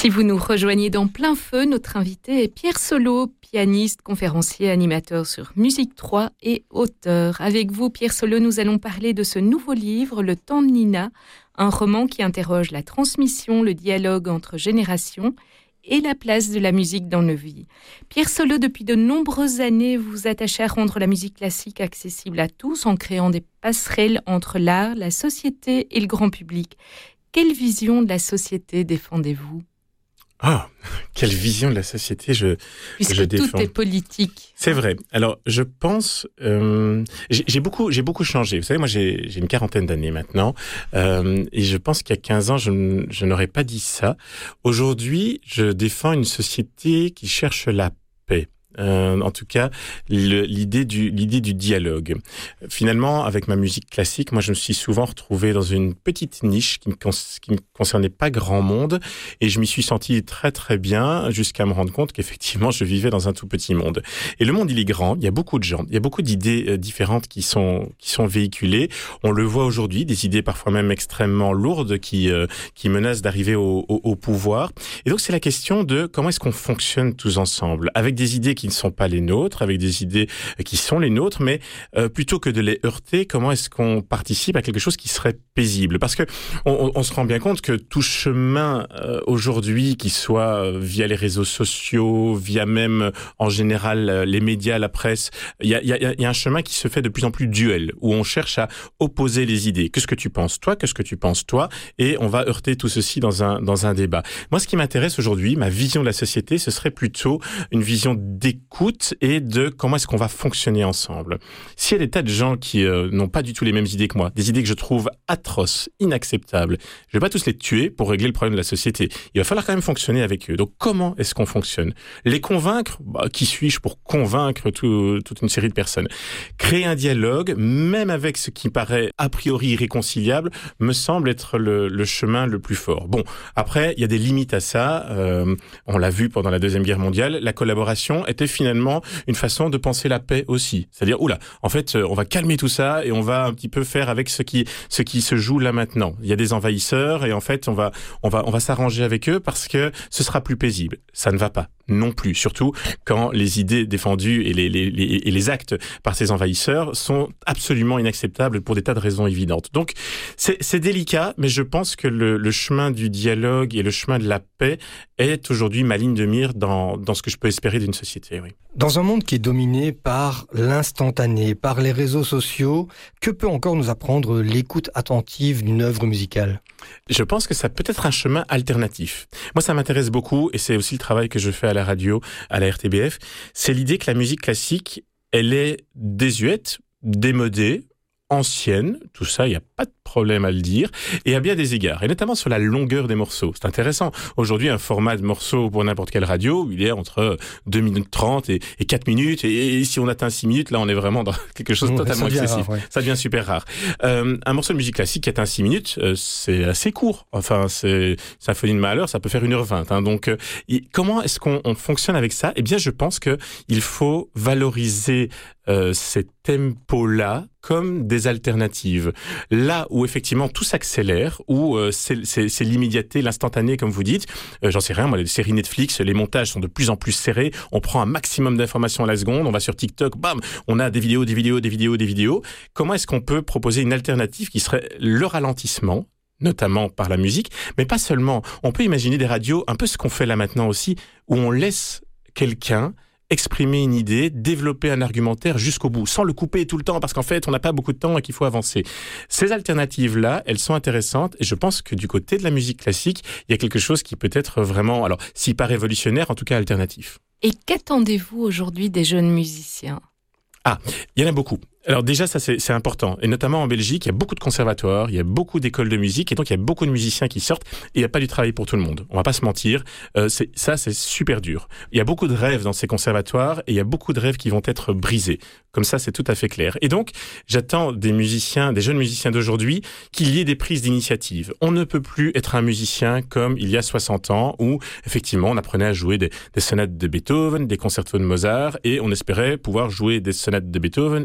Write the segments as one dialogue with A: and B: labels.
A: Si vous nous rejoignez dans plein feu, notre invité est Pierre Solo, pianiste, conférencier, animateur sur Musique 3 et auteur. Avec vous, Pierre Solo, nous allons parler de ce nouveau livre, Le temps de Nina, un roman qui interroge la transmission, le dialogue entre générations et la place de la musique dans nos vies. Pierre Solo, depuis de nombreuses années, vous vous attachez à rendre la musique classique accessible à tous en créant des passerelles entre l'art, la société et le grand public. Quelle vision de la société défendez-vous ?
B: Ah, quelle vision de la société je défends.
A: Tout est politique.
B: C'est vrai. Alors, je pense... j'ai beaucoup changé. Vous savez, moi, j'ai une quarantaine d'années maintenant. Et je pense qu'il y a 15 ans, je n'aurais pas dit ça. Aujourd'hui, je défends une société qui cherche la paix. En tout cas, l'idée du dialogue. Finalement, avec ma musique classique, moi, je me suis souvent retrouvé dans une petite niche qui ne concernait pas grand monde, et je m'y suis senti très très bien jusqu'à me rendre compte qu'effectivement, je vivais dans un tout petit monde. Et le monde, il est grand. Il y a beaucoup de gens, il y a beaucoup d'idées différentes qui sont véhiculées. On le voit aujourd'hui, des idées parfois même extrêmement lourdes qui menacent d'arriver au pouvoir. Et donc, c'est la question de comment est-ce qu'on fonctionne tous ensemble, avec des idées qui ne sont pas les nôtres, avec des idées qui sont les nôtres, mais plutôt que de les heurter, comment est-ce qu'on participe à quelque chose qui serait paisible ? Parce que on se rend bien compte que tout chemin aujourd'hui, qu'il soit via les réseaux sociaux, via même en général les médias, la presse, il y a un chemin qui se fait de plus en plus duel, où on cherche à opposer les idées. Qu'est-ce que tu penses toi ? Qu'est-ce que tu penses toi ? Et on va heurter tout ceci dans un débat. Moi, ce qui m'intéresse aujourd'hui, ma vision de la société, ce serait plutôt une vision d'écoute et de comment est-ce qu'on va fonctionner ensemble. S'il y a des tas de gens qui n'ont pas du tout les mêmes idées que moi, des idées que je trouve atroces, inacceptables, je vais pas tous les tuer pour régler le problème de la société. Il va falloir quand même fonctionner avec eux. Donc comment est-ce qu'on fonctionne ? Les convaincre ? Qui suis-je pour convaincre toute une série de personnes ? Créer un dialogue, même avec ce qui paraît a priori irréconciliable, me semble être le chemin le plus fort. Bon, après, il y a des limites à ça. On l'a vu pendant la Deuxième Guerre mondiale, la collaboration était finalement une façon de penser la paix aussi. C'est-à-dire, en fait, on va calmer tout ça et on va un petit peu faire avec ce qui se joue là maintenant. Il y a des envahisseurs et en fait, on va s'arranger avec eux parce que ce sera plus paisible. Ça ne va pas non plus, surtout quand les idées défendues et les actes par ces envahisseurs sont absolument inacceptables pour des tas de raisons évidentes. Donc, c'est délicat, mais je pense que le chemin du dialogue et le chemin de la paix est aujourd'hui ma ligne de mire dans ce que je peux espérer d'une société, oui.
C: Dans un monde qui est dominé par l'instantané, par les réseaux sociaux, que peut encore nous apprendre l'écoute attentive d'une œuvre musicale ?
B: Je pense que ça peut être un chemin alternatif. Moi, ça m'intéresse beaucoup, et c'est aussi le travail que je fais à la radio, à la RTBF. C'est l'idée que la musique classique, elle est désuète, démodée, ancienne, tout ça, il n'y a pas de problème à le dire, et à bien des égards, et notamment sur la longueur des morceaux. C'est intéressant. Aujourd'hui, un format de morceau pour n'importe quelle radio, il est entre 2 minutes 30 et 4 minutes, et si on atteint 6 minutes, là, on est vraiment dans quelque chose de totalement excessif. Rare, ouais. Ça devient super rare. Un morceau de musique classique qui atteint 6 minutes, c'est assez court. Enfin, c'est Symphonie de Mahler, ça peut faire 1h20. Hein. Donc, comment est-ce qu'on fonctionne avec ça ? Eh bien, je pense que il faut valoriser ces tempos-là comme des alternatives. Là où effectivement tout s'accélère, où c'est l'immédiateté, l'instantané, comme vous dites. J'en sais rien, moi, les séries Netflix, les montages sont de plus en plus serrés. On prend un maximum d'informations à la seconde. On va sur TikTok, bam, on a des vidéos. Comment est-ce qu'on peut proposer une alternative qui serait le ralentissement, notamment par la musique, mais pas seulement. On peut imaginer des radios, un peu ce qu'on fait là maintenant aussi, où on laisse quelqu'un exprimer une idée, développer un argumentaire jusqu'au bout, sans le couper tout le temps, parce qu'en fait, on n'a pas beaucoup de temps et qu'il faut avancer. Ces alternatives-là, elles sont intéressantes, et je pense que du côté de la musique classique, il y a quelque chose qui peut être vraiment, alors, si pas révolutionnaire, en tout cas alternatif.
A: Et qu'attendez-vous aujourd'hui des jeunes musiciens ?
B: Il y en a beaucoup. Alors déjà, ça c'est important. Et notamment en Belgique, il y a beaucoup de conservatoires, il y a beaucoup d'écoles de musique, et donc il y a beaucoup de musiciens qui sortent, et il n'y a pas du travail pour tout le monde. On va pas se mentir, c'est super dur. Il y a beaucoup de rêves dans ces conservatoires, et il y a beaucoup de rêves qui vont être brisés. Comme ça, c'est tout à fait clair. Et donc, j'attends des jeunes musiciens d'aujourd'hui, qu'il y ait des prises d'initiative. On ne peut plus être un musicien comme il y a 60 ans, où effectivement, on apprenait à jouer des sonates de Beethoven, des concertos de Mozart, et on espérait pouvoir jouer des sonates de Beethoven et des concertos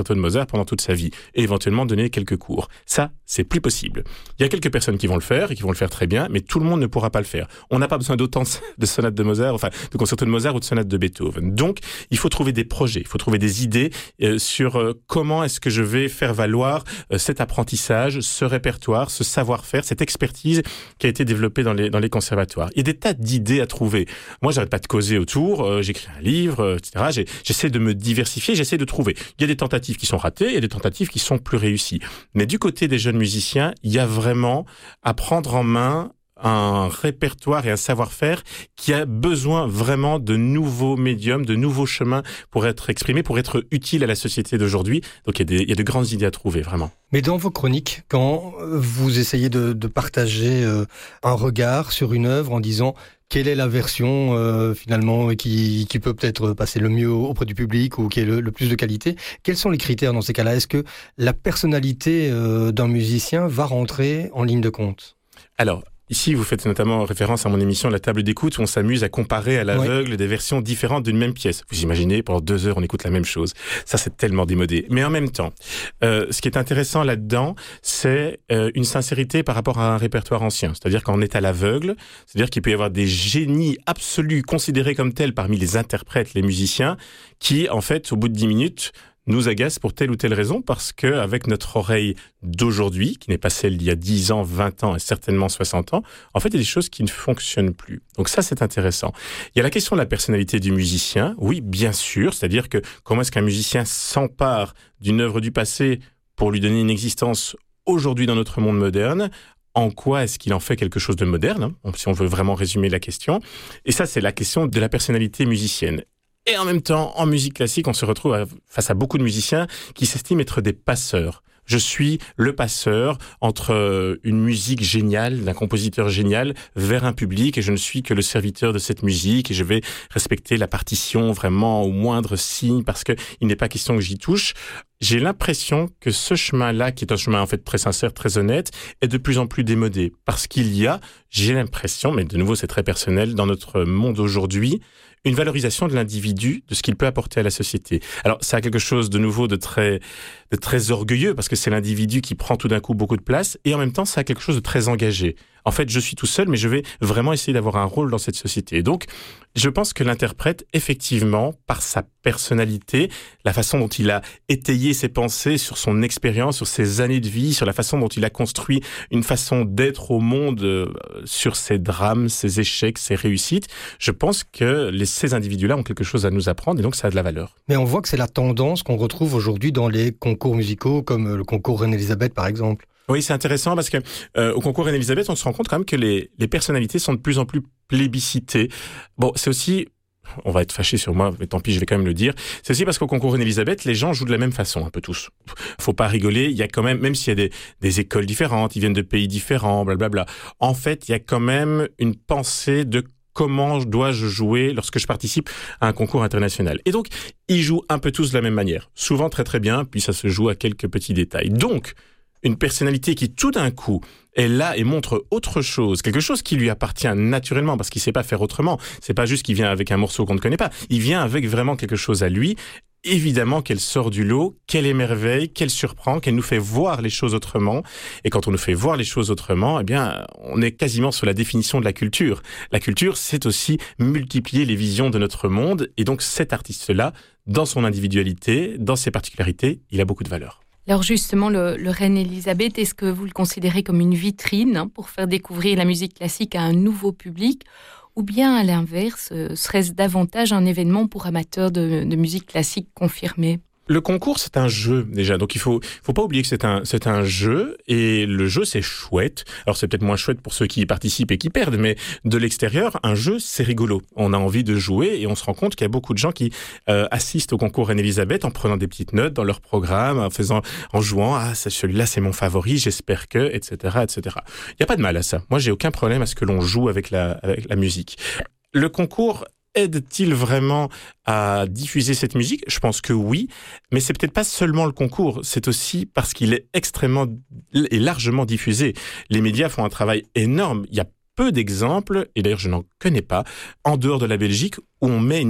B: concerto de Mozart pendant toute sa vie et éventuellement donner quelques cours. Ça, c'est plus possible. Il y a quelques personnes qui vont le faire et qui vont le faire très bien, mais tout le monde ne pourra pas le faire. On n'a pas besoin d'autant de sonates de Mozart, enfin de concerto de Mozart ou de sonates de Beethoven. Donc, il faut trouver des projets, il faut trouver des idées sur comment est-ce que je vais faire valoir cet apprentissage, ce répertoire, ce savoir-faire, cette expertise qui a été développée dans les conservatoires. Il y a des tas d'idées à trouver. Moi, j'arrête pas de causer autour, j'écris un livre, etc. J'essaie de me diversifier, j'essaie de trouver. Il y a des tentatives qui sont ratées, il y a des tentatives qui sont plus réussies. Mais du côté des jeunes musiciens, il y a vraiment à prendre en main un répertoire et un savoir-faire qui a besoin vraiment de nouveaux médiums, de nouveaux chemins pour être exprimés, pour être utile à la société d'aujourd'hui. Donc il y a de grandes idées à trouver, vraiment.
C: Mais dans vos chroniques, quand vous essayez de partager un regard sur une œuvre en disant quelle est la version finalement qui peut peut-être passer le mieux auprès du public ou qui est le plus de qualité, quels sont les critères dans ces cas-là? Est-ce que la personnalité d'un musicien va rentrer en ligne de compte?
B: Alors, ici, vous faites notamment référence à mon émission La Table d'écoute où on s'amuse à comparer à l'aveugle des versions différentes d'une même pièce. Vous imaginez, pendant 2 heures, on écoute la même chose. Ça, c'est tellement démodé. Mais en même temps, ce qui est intéressant là-dedans, c'est une sincérité par rapport à un répertoire ancien. C'est-à-dire qu'on est à l'aveugle, c'est-à-dire qu'il peut y avoir des génies absolus considérés comme tels parmi les interprètes, les musiciens, qui, en fait, au bout de 10 minutes, nous agace pour telle ou telle raison parce que avec notre oreille d'aujourd'hui, qui n'est pas celle d'il y a 10 ans, 20 ans et certainement 60 ans, en fait, il y a des choses qui ne fonctionnent plus. Donc ça, c'est intéressant. Il y a la question de la personnalité du musicien. Oui, bien sûr. C'est-à-dire que comment est-ce qu'un musicien s'empare d'une œuvre du passé pour lui donner une existence aujourd'hui dans notre monde moderne? En quoi est-ce qu'il en fait quelque chose de moderne, hein, si on veut vraiment résumer la question. Et ça, c'est la question de la personnalité musicienne. Et en même temps, en musique classique, on se retrouve face à beaucoup de musiciens qui s'estiment être des passeurs. Je suis le passeur entre une musique géniale, d'un compositeur génial, vers un public, et je ne suis que le serviteur de cette musique, et je vais respecter la partition vraiment au moindre signe, parce que il n'est pas question que j'y touche. J'ai l'impression que ce chemin-là, qui est un chemin en fait très sincère, très honnête, est de plus en plus démodé. Parce qu'il y a, j'ai l'impression, mais de nouveau c'est très personnel, dans notre monde aujourd'hui, une valorisation de l'individu, de ce qu'il peut apporter à la société. Alors, ça a quelque chose de nouveau de très orgueilleux, parce que c'est l'individu qui prend tout d'un coup beaucoup de place, et en même temps, ça a quelque chose de très engagé. En fait, je suis tout seul, mais je vais vraiment essayer d'avoir un rôle dans cette société. Et donc, je pense que l'interprète, effectivement, par sa personnalité, la façon dont il a étayé ses pensées sur son expérience, sur ses années de vie, sur la façon dont il a construit une façon d'être au monde, sur ses drames, ses échecs, ses réussites, je pense que ces individus-là ont quelque chose à nous apprendre et donc ça a de la valeur.
C: Mais on voit que c'est la tendance qu'on retrouve aujourd'hui dans les concours musicaux, comme le concours Reine-Élisabeth, par exemple.
B: Oui, c'est intéressant parce que au concours Reine-Élisabeth, on se rend compte quand même que les personnalités sont de plus en plus plébiscitées. Bon, c'est aussi, on va être fâchés sur moi, mais tant pis, je vais quand même le dire. C'est aussi parce qu'au concours Reine-Élisabeth, les gens jouent de la même façon, un peu tous. Faut pas rigoler, il y a quand même s'il y a des écoles différentes, ils viennent de pays différents, blablabla. En fait, il y a quand même une pensée de comment dois-je jouer lorsque je participe à un concours international. Et donc, ils jouent un peu tous de la même manière. Souvent très très bien, puis ça se joue à quelques petits détails. Donc, une personnalité qui tout d'un coup est là et montre autre chose, quelque chose qui lui appartient naturellement parce qu'il sait pas faire autrement. C'est pas juste qu'il vient avec un morceau qu'on ne connaît pas. Il vient avec vraiment quelque chose à lui. Évidemment qu'elle sort du lot, qu'elle émerveille, qu'elle surprend, qu'elle nous fait voir les choses autrement. Et quand on nous fait voir les choses autrement, eh bien, on est quasiment sur la définition de la culture. La culture, c'est aussi multiplier les visions de notre monde. Et donc cet artiste-là, dans son individualité, dans ses particularités, il a beaucoup de valeur.
A: Alors justement, le Reine-Élisabeth, est-ce que vous le considérez comme une vitrine pour faire découvrir la musique classique à un nouveau public? Ou bien, à l'inverse, serait-ce davantage un événement pour amateurs de musique classique confirmés?
B: Le concours, c'est un jeu déjà, donc il faut pas oublier que c'est un jeu, et le jeu c'est chouette. Alors c'est peut-être moins chouette pour ceux qui y participent et qui perdent, mais de l'extérieur, un jeu c'est rigolo. On a envie de jouer et on se rend compte qu'il y a beaucoup de gens qui assistent au concours Reine-Élisabeth en prenant des petites notes dans leur programme, en jouant, ah celui-là c'est mon favori, j'espère que, etc., etc. Il y a pas de mal à ça. Moi j'ai aucun problème à ce que l'on joue avec la musique. Le concours aide-t-il vraiment à diffuser cette musique? Je pense que oui, mais c'est peut-être pas seulement le concours, c'est aussi parce qu'il est extrêmement et largement diffusé. Les médias font un travail énorme. Il y a peu d'exemples, et d'ailleurs je n'en connais pas, en dehors de la Belgique, où on met une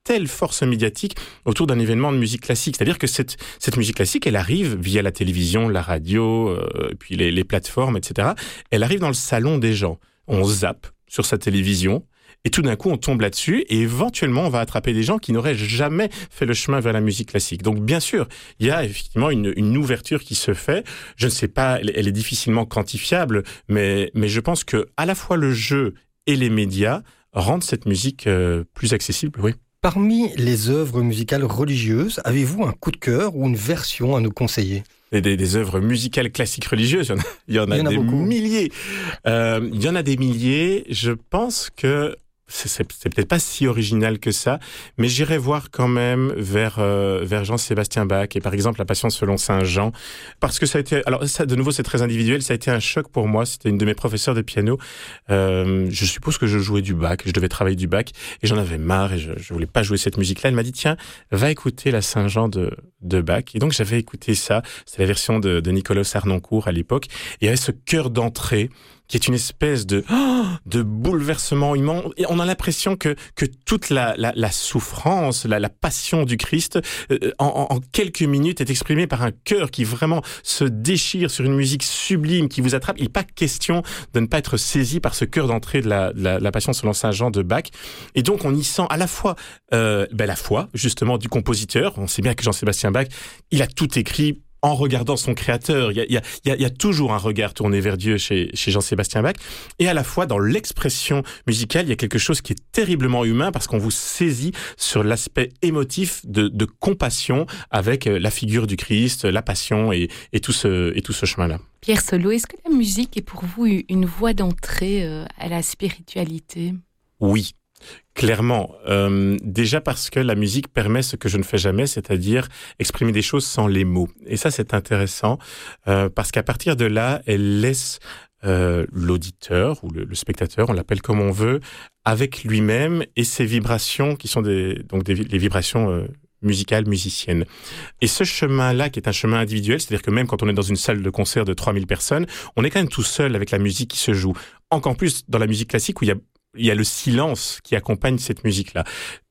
B: telle force médiatique autour d'un événement de musique classique. C'est-à-dire que cette musique classique, elle arrive via la télévision, la radio, puis les plateformes, etc. Elle arrive dans le salon des gens. On zappe sur sa télévision. Et tout d'un coup, on tombe là-dessus et éventuellement, on va attraper des gens qui n'auraient jamais fait le chemin vers la musique classique. Donc, bien sûr, il y a effectivement une ouverture qui se fait. Je ne sais pas, elle est difficilement quantifiable, mais je pense que à la fois le jeu et les médias rendent cette musique plus accessible, oui.
C: Parmi les œuvres musicales religieuses, avez-vous un coup de cœur ou une version à nous conseiller ?
B: Des œuvres musicales classiques religieuses, il y en a des milliers. Il y en a des milliers. Je pense que c'est peut-être pas si original que ça, mais j'irai voir quand même vers Jean-Sébastien Bach et par exemple La Passion selon Saint Jean, parce que ça a été, alors ça de nouveau c'est très individuel, ça a été un choc pour moi. C'était une de mes professeurs de piano. Je suppose que je jouais du Bach, je devais travailler du Bach et j'en avais marre et je voulais pas jouer cette musique-là. Elle m'a dit tiens, va écouter la Saint Jean de Bach. Et donc j'avais écouté ça. C'est la version de Nicolas Harnoncourt à l'époque. Et il y avait ce chœur d'entrée qui est une espèce de bouleversement immense. Et on a l'impression que toute la souffrance, la passion du Christ, en quelques minutes est exprimée par un chœur qui vraiment se déchire sur une musique sublime qui vous attrape. Il n'est pas question de ne pas être saisi par ce chœur d'entrée de la Passion selon Saint Jean de Bach. Et donc on y sent à la fois la foi justement du compositeur. On sait bien que Jean-Sébastien Bach, il a tout écrit en regardant son créateur. Il y a toujours un regard tourné vers Dieu chez Jean-Sébastien Bach. Et à la fois, dans l'expression musicale, il y a quelque chose qui est terriblement humain parce qu'on vous saisit sur l'aspect émotif de compassion avec la figure du Christ, la passion et tout ce chemin-là.
A: Pierre Solo, est-ce que la musique est pour vous une voie d'entrée à la spiritualité ?
B: Oui. Clairement, déjà parce que la musique permet ce que je ne fais jamais, c'est-à-dire exprimer des choses sans les mots. Et ça, c'est intéressant parce qu'à partir de là, elle laisse l'auditeur ou le spectateur, on l'appelle comme on veut, avec lui-même et ses vibrations qui sont les vibrations musicales, musiciennes. Et ce chemin-là, qui est un chemin individuel, c'est-à-dire que même quand on est dans une salle de concert de 3000 personnes, on est quand même tout seul avec la musique qui se joue. Encore plus dans la musique classique où il y a le silence qui accompagne cette musique-là.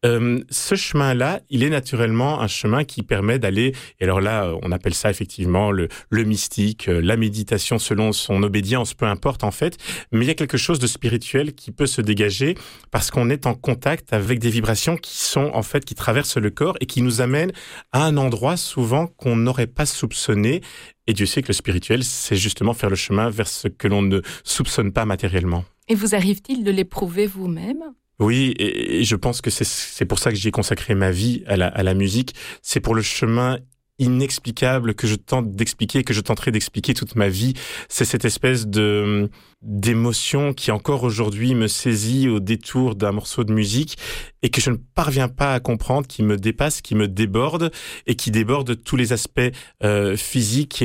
B: Ce chemin-là, il est naturellement un chemin qui permet d'aller, et alors là, on appelle ça effectivement le mystique, la méditation selon son obédience, peu importe en fait, mais il y a quelque chose de spirituel qui peut se dégager parce qu'on est en contact avec des vibrations qui traversent le corps et qui nous amènent à un endroit souvent qu'on n'aurait pas soupçonné. Et Dieu sait que le spirituel, c'est justement faire le chemin vers ce que l'on ne soupçonne pas matériellement.
A: Et vous arrive-t-il de l'éprouver vous-même ?
B: Oui, et je pense que c'est pour ça que j'y ai consacré ma vie à la musique. C'est pour le chemin inexplicable que je tente d'expliquer, que je tenterai d'expliquer toute ma vie. C'est cette espèce d'émotion qui encore aujourd'hui me saisit au détour d'un morceau de musique et que je ne parviens pas à comprendre, qui me dépasse, qui me déborde et qui déborde tous les aspects physiques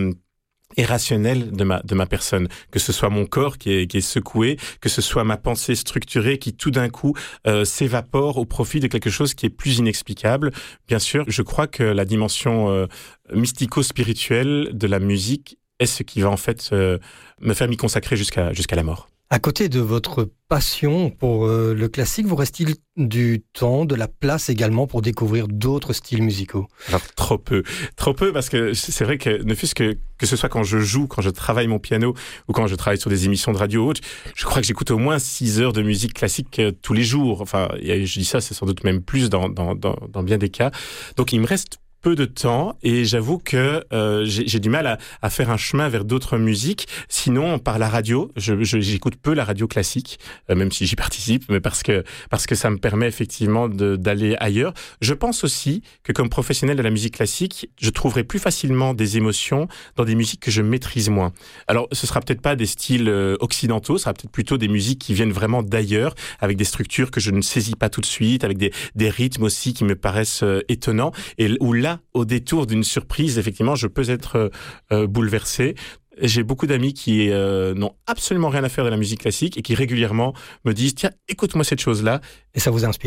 B: et rationnel de ma personne, que ce soit mon corps qui est secoué, que ce soit ma pensée structurée qui tout d'un coup s'évapore au profit de quelque chose qui est plus inexplicable. Bien sûr, je crois que la dimension mystico-spirituelle de la musique est ce qui va en fait me faire m'y consacrer jusqu'à la mort.
C: À côté de votre passion pour le classique, vous reste-t-il du temps, de la place également pour découvrir d'autres styles musicaux ?
B: Alors trop peu parce que c'est vrai que ne fût-ce que ce soit quand je joue, quand je travaille mon piano ou quand je travaille sur des émissions de radio haute, je crois que j'écoute au moins 6 heures de musique classique tous les jours. Enfin, je dis ça, c'est sans doute même plus dans bien des cas. Donc il me reste peu de temps et j'avoue que j'ai du mal à faire un chemin vers d'autres musiques. Sinon, par la radio, j'écoute peu la radio classique, même si j'y participe, mais parce que ça me permet effectivement d'aller ailleurs. Je pense aussi que comme professionnel de la musique classique, je trouverai plus facilement des émotions dans des musiques que je maîtrise moins. Alors, ce sera peut-être pas des styles occidentaux, ce sera peut-être plutôt des musiques qui viennent vraiment d'ailleurs, avec des structures que je ne saisis pas tout de suite, avec des rythmes aussi qui me paraissent étonnants, et où là, au détour d'une surprise, effectivement, je peux être bouleversé. J'ai beaucoup d'amis qui n'ont absolument rien à faire de la musique classique et qui régulièrement me disent « Tiens, écoute-moi cette chose-là ».
C: Et ça vous inspire ?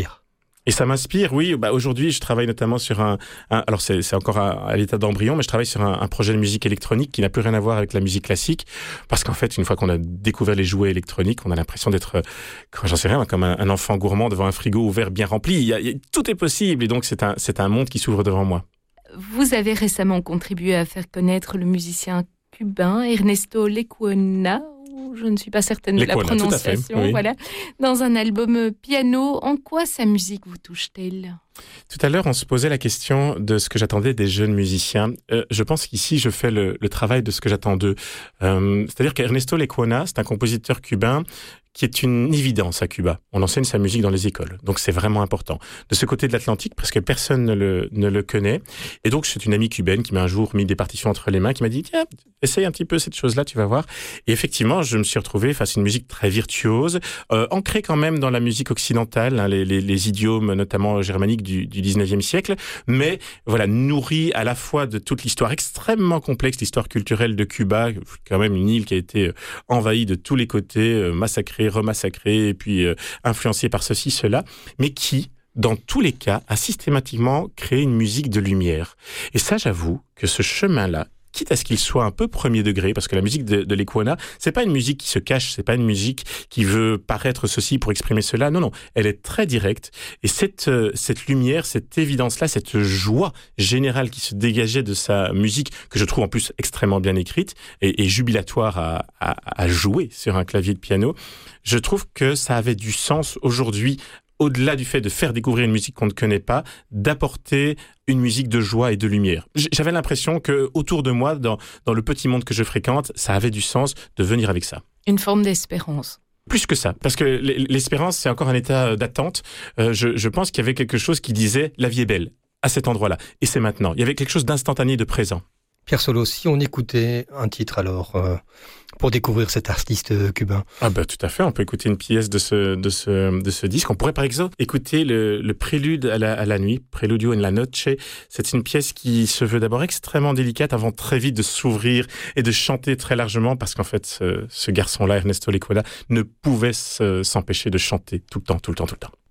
B: Et ça m'inspire, oui. Aujourd'hui, je travaille notamment sur alors c'est encore à l'état d'embryon, mais je travaille sur un projet de musique électronique qui n'a plus rien à voir avec la musique classique, parce qu'en fait, une fois qu'on a découvert les jouets électroniques, on a l'impression d'être, j'en sais rien, comme un enfant gourmand devant un frigo ouvert bien rempli. Tout est possible, et donc c'est un monde qui s'ouvre devant moi.
A: Vous avez récemment contribué à faire connaître le musicien cubain Ernesto Lecuona, je ne suis pas certaine de la prononciation, oui. Voilà, dans un album piano. En quoi sa musique vous touche-t-elle ?
B: Tout à l'heure, on se posait la question de ce que j'attendais des jeunes musiciens. Je pense qu'ici, je fais le travail de ce que j'attends d'eux. C'est-à-dire qu'Ernesto Lecuona, c'est un compositeur cubain qui est une évidence à Cuba. On enseigne sa musique dans les écoles, donc c'est vraiment important. De ce côté de l'Atlantique, presque personne ne le connaît. Et donc, c'est une amie cubaine qui m'a un jour mis des partitions entre les mains, qui m'a dit « Tiens, essaye un petit peu cette chose-là, tu vas voir ». Et effectivement, je me suis retrouvé face à une musique très virtuose, ancrée quand même dans la musique occidentale, hein, les idiomes notamment germaniques du 19e siècle, mais voilà, nourrie à la fois de toute l'histoire extrêmement complexe, l'histoire culturelle de Cuba, quand même une île qui a été envahie de tous les côtés, massacrée, remassacré et puis influencé par ceci, cela, mais qui, dans tous les cas, a systématiquement créé une musique de lumière. Et ça, j'avoue que ce chemin-là, quitte à ce qu'il soit un peu premier degré, parce que la musique de Lecuona, c'est pas une musique qui se cache, c'est pas une musique qui veut paraître ceci pour exprimer cela. Non, elle est très directe. Et cette lumière, cette évidence-là, cette joie générale qui se dégageait de sa musique, que je trouve en plus extrêmement bien écrite et jubilatoire à jouer sur un clavier de piano, je trouve que ça avait du sens aujourd'hui, au-delà du fait de faire découvrir une musique qu'on ne connaît pas, d'apporter une musique de joie et de lumière. J'avais l'impression que autour de moi, dans le petit monde que je fréquente, ça avait du sens de venir avec ça.
A: Une forme d'espérance.
B: Plus que ça, parce que l'espérance, c'est encore un état d'attente. Je pense qu'il y avait quelque chose qui disait « la vie est belle » à cet endroit-là. Et c'est maintenant. Il y avait quelque chose d'instantané, de présent.
C: Pierre Solo, si on écoutait un titre alors pour découvrir cet artiste cubain.
B: Tout à fait, on peut écouter une pièce de ce disque. On pourrait par exemple écouter le prélude à la nuit, Preludio en la noche. C'est une pièce qui se veut d'abord extrêmement délicate avant très vite de s'ouvrir et de chanter très largement, parce qu'en fait ce garçon-là, Ernesto Lecuona, ne pouvait s'empêcher de chanter tout le temps.